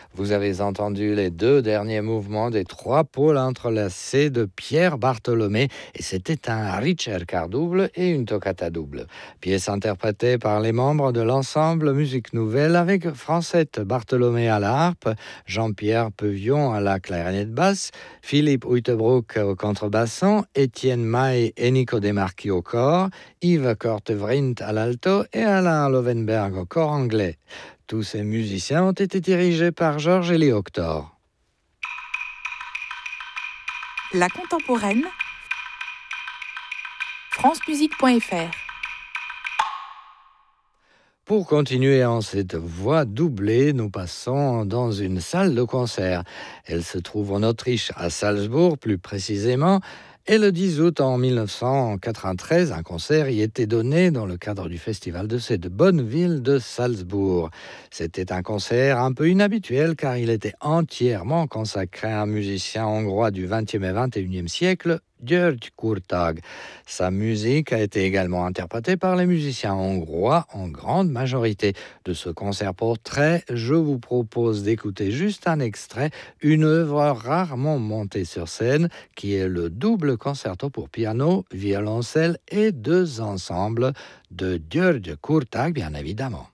Vous avez entendu les deux derniers mouvements des trois pôles entrelacés de Pierre Bartholomé et c'était un ricercar double et une toccata double. Pièce interprétée par les membres de l'ensemble Musique Nouvelle avec Francette Bartholomé à la harpe, Jean-Pierre Pevion à la clarinette basse, Philippe Uytebroek au contrebasson, Étienne Maille et Nico Demarchi au corps, Yves Kortevrind à l'alto et Alain Lovenberg au corps anglais. Tous ces musiciens ont été dirigés par Georges Elie Hoctor. La contemporaine, francemusique.fr. Pour continuer en cette voie doublée, nous passons dans une salle de concert. Elle se trouve en Autriche, à Salzbourg plus précisément. Et le 10 août en 1993, un concert y était donné dans le cadre du festival de cette bonne ville de Salzbourg. C'était un concert un peu inhabituel car il était entièrement consacré à un musicien hongrois du XXe et XXIe siècle, György Kurtag. Sa musique a été également interprétée par les musiciens hongrois en grande majorité. De ce concert portrait, je vous propose d'écouter juste un extrait, une œuvre rarement montée sur scène, qui est le double concerto pour piano, violoncelle et deux ensembles de György Kurtag, bien évidemment.